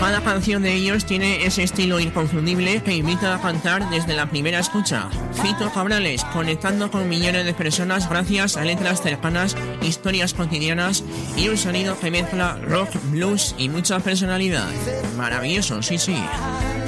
Cada canción de ellos tiene ese estilo inconfundible que invita a cantar desde la primera escucha. Fito Cabrales, conectando con millones de personas gracias a letras cercanas, historias cotidianas y un sonido que mezcla rock, blues y mucha personalidad. Maravilloso, sí, sí.